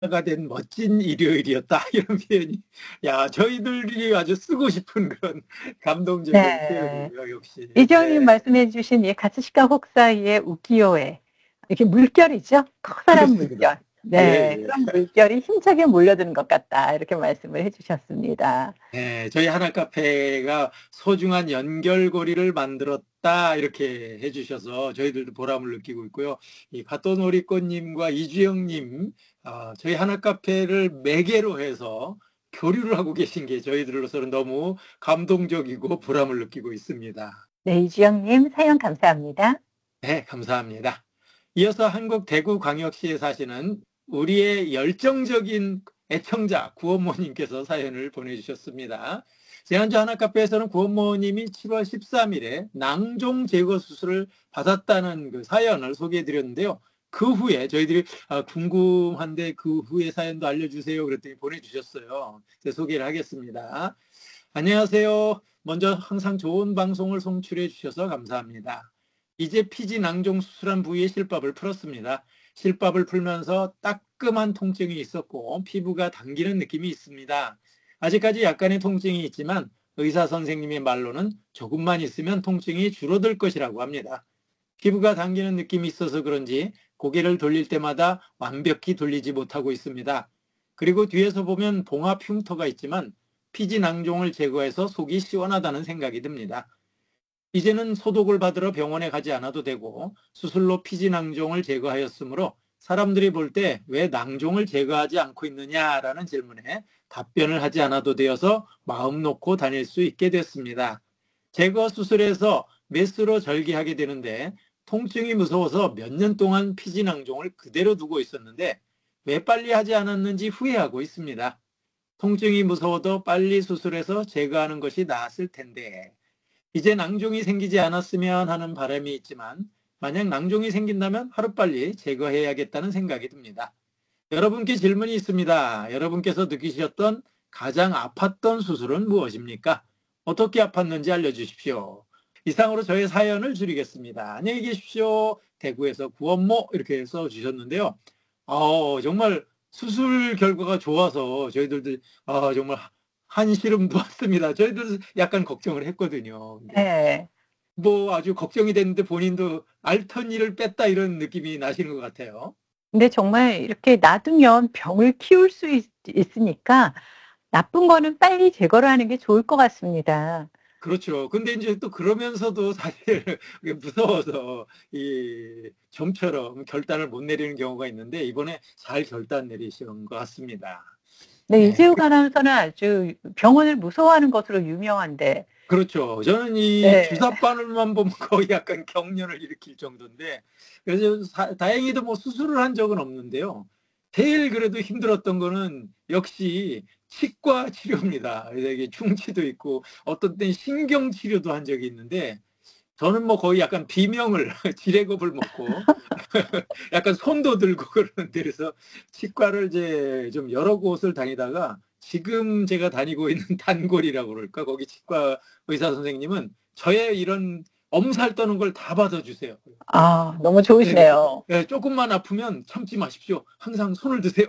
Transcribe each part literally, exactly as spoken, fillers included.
가 된 멋진 일요일이었다 이런 표현이 야 저희들이 아주 쓰고 싶은 그런 감동적인 네. 표현이고요 역시. 이정님 네. 말씀해 주신 이 가츠시카 혹사이의 우키요에 이렇게 물결이죠. 커다란 그렇습니다. 물결. 네. 예예. 그런 물결이 힘차게 몰려드는 것 같다. 이렇게 말씀을 해 주셨습니다. 네. 저희 하나카페가 소중한 연결고리를 만들었다 이렇게 해 주셔서 저희들도 보람을 느끼고 있고요. 이 갓도노리꼬님과 이주영님 어 저희 하나카페를 매개로 해서 교류를 하고 계신 게 저희들로서는 너무 감동적이고 보람을 느끼고 있습니다. 네. 이주영님 사연 감사합니다. 네. 감사합니다. 이어서 한국 대구광역시에 사시는 우리의 열정적인 애청자 구원모님께서 사연을 보내주셨습니다. 지난주 하나카페에서는 구원모님이 칠월 십삼일에 낭종 제거 수술을 받았다는 그 사연을 소개해드렸는데요. 그 후에 저희들이 궁금한데 그 후에 사연도 알려주세요 그랬더니 보내주셨어요. 제가 소개를 하겠습니다. 안녕하세요. 먼저 항상 좋은 방송을 송출해 주셔서 감사합니다. 이제 피지 낭종 수술한 부위에 실밥을 풀었습니다. 실밥을 풀면서 따끔한 통증이 있었고 피부가 당기는 느낌이 있습니다. 아직까지 약간의 통증이 있지만 의사 선생님의 말로는 조금만 있으면 통증이 줄어들 것이라고 합니다. 피부가 당기는 느낌이 있어서 그런지 고개를 돌릴 때마다 완벽히 돌리지 못하고 있습니다. 그리고 뒤에서 보면 봉합 흉터가 있지만 피지 낭종을 제거해서 속이 시원하다는 생각이 듭니다. 이제는 소독을 받으러 병원에 가지 않아도 되고 수술로 피지 낭종을 제거하였으므로 사람들이 볼 때 왜 낭종을 제거하지 않고 있느냐라는 질문에 답변을 하지 않아도 되어서 마음 놓고 다닐 수 있게 됐습니다. 제거 수술에서 메스로 절개하게 되는데 통증이 무서워서 몇 년 동안 피지 낭종을 그대로 두고 있었는데 왜 빨리 하지 않았는지 후회하고 있습니다. 통증이 무서워도 빨리 수술해서 제거하는 것이 나았을 텐데 이제 낭종이 생기지 않았으면 하는 바람이 있지만 만약 낭종이 생긴다면 하루빨리 제거해야겠다는 생각이 듭니다. 여러분께 질문이 있습니다. 여러분께서 느끼셨던 가장 아팠던 수술은 무엇입니까? 어떻게 아팠는지 알려주십시오. 이상으로 저의 사연을 줄이겠습니다. 안녕히 계십시오. 대구에서 구원모 이렇게 써주셨는데요. 어, 정말 수술 결과가 좋아서 저희들도 아, 정말 한시름 놓았습니다. 저희들도 약간 걱정을 했거든요. 근데 네. 뭐 아주 걱정이 됐는데 본인도 알턴니를 뺐다 이런 느낌이 나시는 것 같아요. 근데 정말 이렇게 놔두면 병을 키울 수 있, 있으니까 나쁜 거는 빨리 제거를 하는 게 좋을 것 같습니다. 그렇죠. 근데 이제 또 그러면서도 사실 무서워서 이 좀처럼 결단을 못 내리는 경우가 있는데 이번에 잘 결단 내리신 것 같습니다. 네. 네. 이재욱 아나운서는 아주 병원을 무서워하는 것으로 유명한데 그렇죠. 저는 이 네. 주사바늘만 보면 거의 약간 경련을 일으킬 정도인데 그래서 사, 다행히도 뭐 수술을 한 적은 없는데요. 제일 그래도 힘들었던 거는 역시 치과 치료입니다. 이게 충치도 있고 어떤 땐 신경 치료도 한 적이 있는데 저는 뭐 거의 약간 비명을 지레겁을 먹고 약간 손도 들고 그러는데 그래서 치과를 이제 좀 여러 곳을 다니다가 지금 제가 다니고 있는 단골이라고 그럴까 거기 치과 의사 선생님은 저의 이런 엄살 떠는 걸 다 받아주세요. 아, 너무 네, 그래서 좋으시네요. 네, 조금만 아프면 참지 마십시오. 항상 손을 드세요.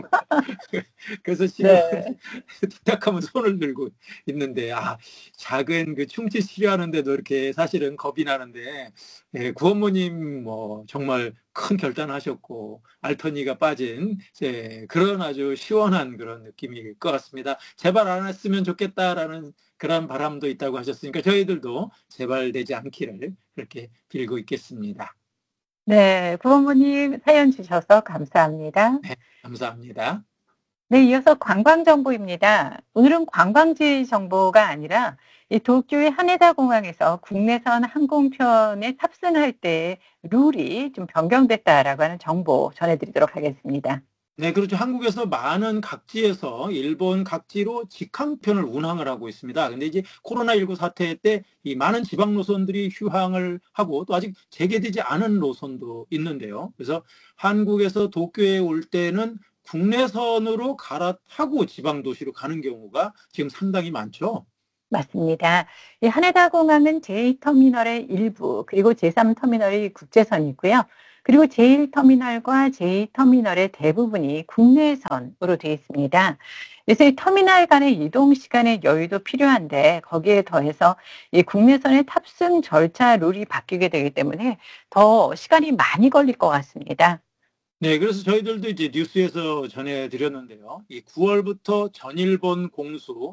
그래서 지금 네. 부탁하면 손을 들고 있는데 아 작은 그 충치 치료하는데도 이렇게 사실은 겁이 나는데 예, 구원모님 뭐 정말 큰 결단하셨고 알터니가 빠진 예, 그런 아주 시원한 그런 느낌일 것 같습니다. 제발 안 했으면 좋겠다라는 그런 바람도 있다고 하셨으니까 저희들도 제발 되지 않기를 그렇게 빌고 있겠습니다. 네. 구원모님 사연 주셔서 감사합니다. 네, 감사합니다. 네. 이어서 관광 정보입니다. 오늘은 관광지 정보가 아니라 이 도쿄의 하네다 공항에서 국내선 항공편에 탑승할 때 룰이 좀 변경됐다라고 하는 정보 전해드리도록 하겠습니다. 네, 그렇죠. 한국에서 많은 각지에서 일본 각지로 직항편을 운항을 하고 있습니다. 근데 이제 코로나십구 사태 때 이 많은 지방 노선들이 휴항을 하고 또 아직 재개되지 않은 노선도 있는데요. 그래서 한국에서 도쿄에 올 때는 국내선으로 갈아타고 지방 도시로 가는 경우가 지금 상당히 많죠. 맞습니다. 이 하네다 공항은 제이 터미널의 일부 그리고 제삼 터미널이 국제선이고요. 그리고 제일 터미널과 제이 터미널의 대부분이 국내선으로 되어 있습니다. 그래서 이 터미널 간의 이동 시간의 여유도 필요한데 거기에 더해서 이 국내선의 탑승 절차 룰이 바뀌게 되기 때문에 더 시간이 많이 걸릴 것 같습니다. 네, 그래서 저희들도 이제 뉴스에서 전해드렸는데요. 이 구월부터 전일본 공수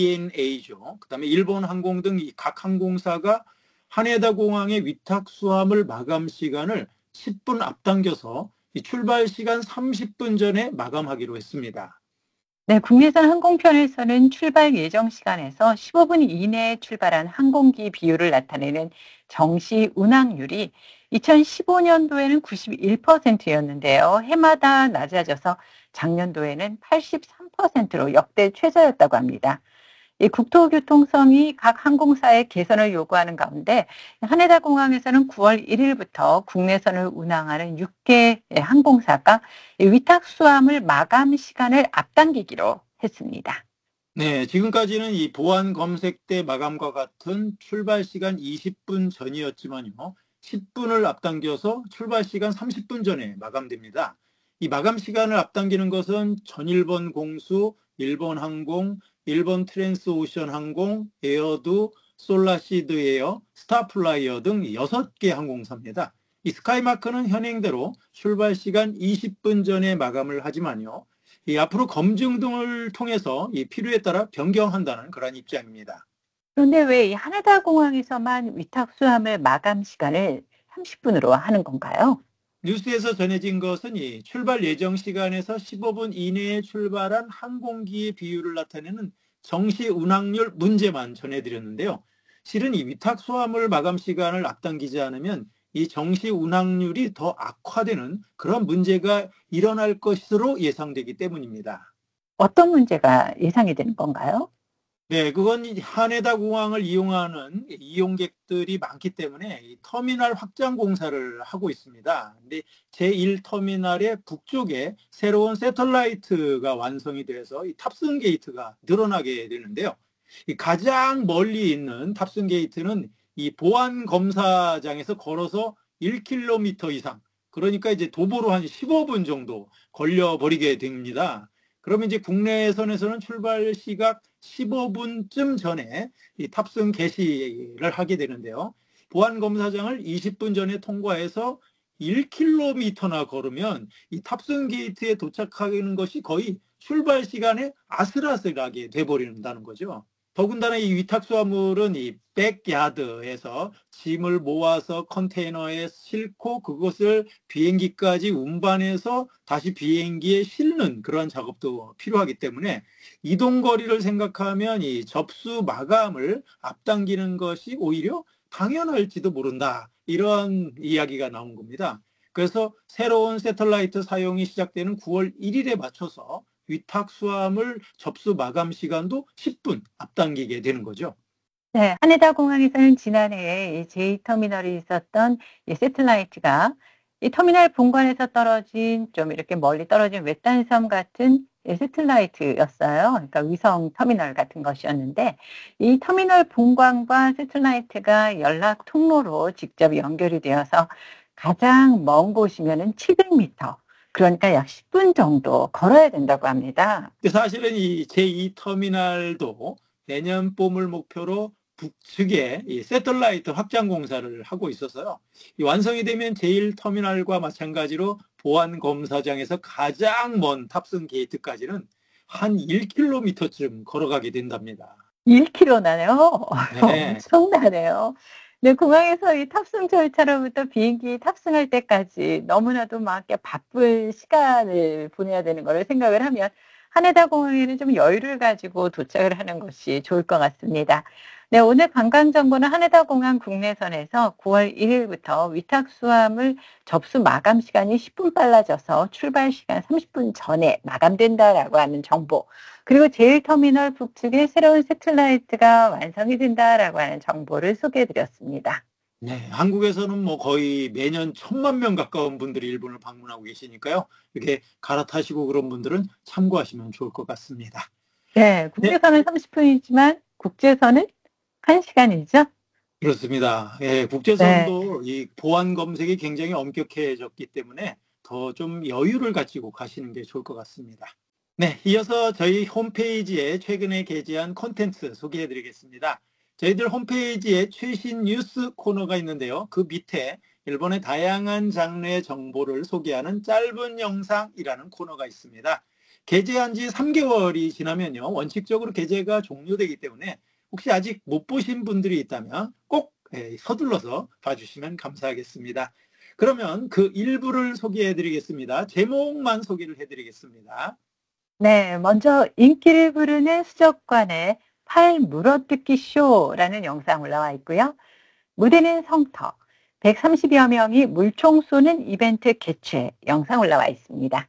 에이엔에이죠. 그다음에 일본 항공 등 각 항공사가 하네다 공항의 위탁 수함을 마감 시간을 십 분 앞당겨서 이 출발 시간 삼십 분 전에 마감하기로 했습니다. 네, 국내선 항공편에서는 출발 예정 시간에서 십오 분 이내에 출발한 항공기 비율을 나타내는 정시 운항률이 이천십오 년도에는 구십일 퍼센트였는데요. 해마다 낮아져서 작년도에는 팔십삼 퍼센트로 역대 최저였다고 합니다. 이 국토교통성이 각 항공사의 개선을 요구하는 가운데 하네다 공항에서는 구월 일일부터 국내선을 운항하는 여섯 개 항공사가 이 위탁 수함을 마감 시간을 앞당기기로 했습니다. 네, 지금까지는 이 보안 검색대 마감과 같은 출발 시간 이십 분 전이었지만요. 십 분을 앞당겨서 출발 시간 삼십 분 전에 마감됩니다. 이 마감 시간을 앞당기는 것은 전일본 공수, 일본 항공, 일본 트랜스오션 항공, 에어두, 솔라시드 에어, 스타플라이어 등 여섯 개 항공사입니다. 이 스카이마크는 현행대로 출발 시간 이십 분 전에 마감을 하지만요. 이 앞으로 검증 등을 통해서 이 필요에 따라 변경한다는 그런 입장입니다. 그런데 왜 이 하네다 공항에서만 위탁 수함을 마감 시간을 삼십 분으로 하는 건가요? 뉴스에서 전해진 것은 이 출발 예정 시간에서 십오 분 이내에 출발한 항공기의 비율을 나타내는 정시 운항률 문제만 전해드렸는데요. 실은 이 위탁 수함을 마감 시간을 앞당기지 않으면 이 정시 운항률이 더 악화되는 그런 문제가 일어날 것으로 예상되기 때문입니다. 어떤 문제가 예상이 되는 건가요? 네, 그건 이 하네다 공항을 이용하는 이용객들이 많기 때문에 이 터미널 확장 공사를 하고 있습니다. 근데 제일 터미널의 북쪽에 새로운 새털라이트가 완성이 돼서 이 탑승 게이트가 늘어나게 되는데요. 이 가장 멀리 있는 탑승 게이트는 이 보안 검사장에서 걸어서 일 킬로미터 이상, 그러니까 이제 도보로 한 십오 분 정도 걸려 버리게 됩니다. 그러면 이제 국내선에서는 출발 시각 십오 분쯤 전에 이 탑승 개시를 하게 되는데요. 보안검사장을 이십 분 전에 통과해서 일 킬로미터나 걸으면 이 탑승 게이트에 도착하는 것이 거의 출발 시간에 아슬아슬하게 돼버린다는 거죠. 더군다나 이 위탁 수화물은 이 백야드에서 짐을 모아서 컨테이너에 싣고 그것을 비행기까지 운반해서 다시 비행기에 싣는 그런 작업도 필요하기 때문에 이동 거리를 생각하면 이 접수 마감을 앞당기는 것이 오히려 당연할지도 모른다. 이런 이야기가 나온 겁니다. 그래서 새로운 새털라이트 사용이 시작되는 구월 일일에 맞춰서 위탁 수함을 접수 마감 시간도 십 분 앞당기게 되는 거죠. 네, 하네다 공항에서는 지난해에 이 제이 터미널이 있었던 이 새틀라이트가 이 터미널 본관에서 떨어진 좀 이렇게 멀리 떨어진 외딴 섬 같은 이 새틀라이트였어요. 그러니까 위성 터미널 같은 것이었는데 이 터미널 본관과 새틀라이트가 연락 통로로 직접 연결이 되어서 가장 먼 곳이면은 칠백 미터. 그러니까 약 십 분 정도 걸어야 된다고 합니다. 근데 사실은 이 제이 터미널도 내년 봄을 목표로 북측에 이 새털라이트 확장 공사를 하고 있어서요. 이 완성이 되면 제일 터미널과 마찬가지로 보안 검사장에서 가장 먼 탑승 게이트까지는 한 일 킬로미터쯤 걸어가게 된답니다. 일 킬로미터나요? 네. 엄청나네요. 네, 공항에서 이 탑승 절차로부터 비행기 탑승할 때까지 너무나도 막 이렇게 바쁜 시간을 보내야 되는 거를 생각을 하면 하네다 공항에는 좀 여유를 가지고 도착을 하는 것이 좋을 것 같습니다. 네, 오늘 관광 정보는 하네다 공항 국내선에서 구월 일일부터 위탁 수함을 접수 마감 시간이 십 분 빨라져서 출발 시간 삼십 분 전에 마감된다라고 하는 정보, 그리고 제일 터미널 북측에 새로운 새틀라이트가 완성이 된다라고 하는 정보를 소개해드렸습니다. 네, 한국에서는 뭐 거의 매년 천만 명 가까운 분들이 일본을 방문하고 계시니까요. 이렇게 갈아타시고 그런 분들은 참고하시면 좋을 것 같습니다. 네, 국내선은 삼십 분이지만 국제선은 한 시간이죠. 그렇습니다. 예, 네. 국제선도 이 보안 검색이 굉장히 엄격해졌기 때문에 더 좀 여유를 가지고 가시는 게 좋을 것 같습니다. 네, 이어서 저희 홈페이지에 최근에 게재한 콘텐츠 소개해 드리겠습니다. 저희들 홈페이지에 최신 뉴스 코너가 있는데요. 그 밑에 일본의 다양한 장르의 정보를 소개하는 짧은 영상이라는 코너가 있습니다. 게재한 지 삼 개월이 지나면요. 원칙적으로 게재가 종료되기 때문에 혹시 아직 못 보신 분들이 있다면 꼭 서둘러서 봐주시면 감사하겠습니다. 그러면 그 일부를 소개해 드리겠습니다. 제목만 소개를 해 드리겠습니다. 네, 먼저 인기를 부르는 수족관의 팔 물어뜯기 쇼라는 영상 올라와 있고요. 무대는 성터, 백삼십여 명이 물총 쏘는 이벤트 개최 영상 올라와 있습니다.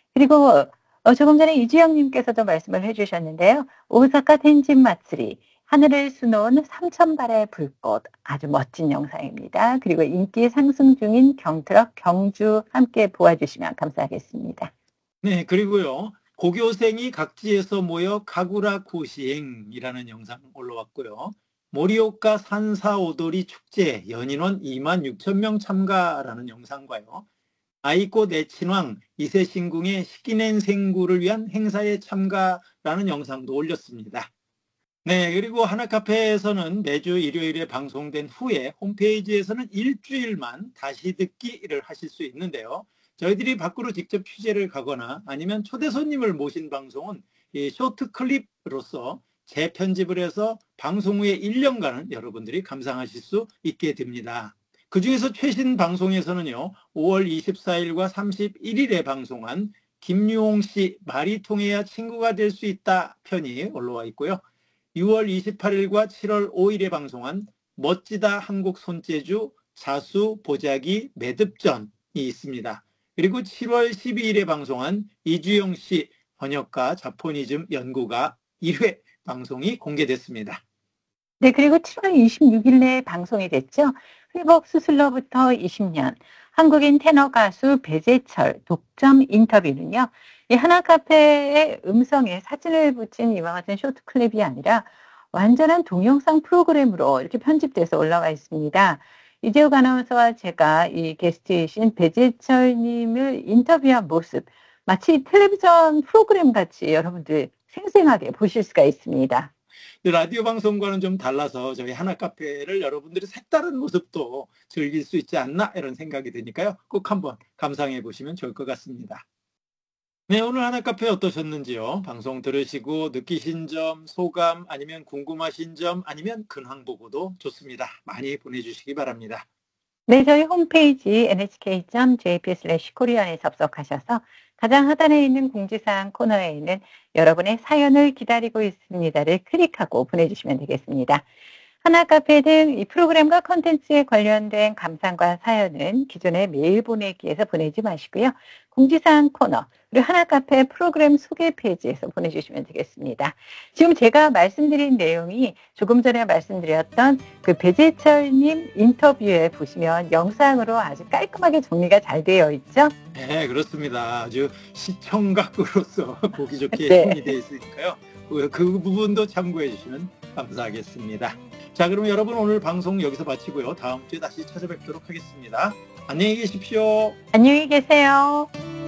그리고 어, 조금 전에 이주영님께서도 말씀을 해주셨는데요. 오사카 텐진 마츠리, 하늘을 수놓은 삼천 발의 불꽃, 아주 멋진 영상입니다. 그리고 인기 상승 중인 경트럭 경주 함께 보아주시면 감사하겠습니다. 네, 그리고요. 고교생이 각지에서 모여 가구라 쿠시행이라는 영상 올라왔고요. 모리오카 산사오도리 축제 연인원 이만 육천 명 참가라는 영상과요. 아이코 내친왕 이세신궁의 시기낸 생구를 위한 행사에 참가라는 영상도 올렸습니다. 네, 그리고 하나카페에서는 매주 일요일에 방송된 후에 홈페이지에서는 일주일만 다시 듣기를 하실 수 있는데요. 저희들이 밖으로 직접 취재를 가거나 아니면 초대 손님을 모신 방송은 이 쇼트 클립으로서 재편집을 해서 방송 후에 일 년간은 여러분들이 감상하실 수 있게 됩니다. 그 중에서 최신 방송에서는요, 오월 이십사일과 삼십일일에 방송한 김유홍 씨 말이 통해야 친구가 될 수 있다 편이 올라와 있고요. 유월 이십팔일과 칠월 오일에 방송한 멋지다 한국 손재주 자수 보자기 매듭전이 있습니다. 그리고 칠월 십이일에 방송한 이주영 씨 번역가 자포니즘 연구가 일 회 방송이 공개됐습니다. 네, 그리고 칠월 이십육일에 방송이 됐죠. 회복 수술로부터 이십 년, 한국인 테너 가수 배재철 독점 인터뷰는요. 이 하나카페의 음성에 사진을 붙인 이와 같은 쇼트 클립이 아니라 완전한 동영상 프로그램으로 이렇게 편집돼서 올라와 있습니다. 이재욱 아나운서와 제가 이 게스트이신 배재철님을 인터뷰한 모습, 마치 텔레비전 프로그램 같이 여러분들 생생하게 보실 수가 있습니다. 라디오 방송과는 좀 달라서 저희 하나카페를 여러분들이 색다른 모습도 즐길 수 있지 않나 이런 생각이 드니까요. 꼭 한번 감상해 보시면 좋을 것 같습니다. 네, 오늘 하나카페 어떠셨는지요? 방송 들으시고 느끼신 점, 소감, 아니면 궁금하신 점, 아니면 근황 보고도 좋습니다. 많이 보내주시기 바랍니다. 네, 저희 홈페이지 엔에이치케이 점 제이피 슬래시 코리안에 접속하셔서 가장 하단에 있는 공지사항 코너에 있는 여러분의 사연을 기다리고 있습니다를 클릭하고 보내주시면 되겠습니다. 하나카페 등 이 프로그램과 콘텐츠에 관련된 감상과 사연은 기존의 메일 보내기에서 보내지 마시고요. 공지사항 코너, 그리고 하나카페 프로그램 소개 페이지에서 보내주시면 되겠습니다. 지금 제가 말씀드린 내용이 조금 전에 말씀드렸던 그 배재철님 인터뷰에 보시면 영상으로 아주 깔끔하게 정리가 잘 되어 있죠? 네, 그렇습니다. 아주 시청각으로서 보기 좋게 네. 정리되어 있으니까요. 그, 그 부분도 참고해 주시면 감사하겠습니다. 자, 그럼 여러분 오늘 방송 여기서 마치고요. 다음 주에 다시 찾아뵙도록 하겠습니다. 안녕히 계십시오. 안녕히 계세요.